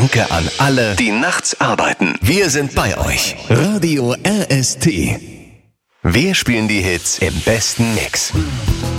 Danke an alle, die nachts arbeiten. Wir sind bei euch. Radio RST. Wir spielen die Hits im besten Mix.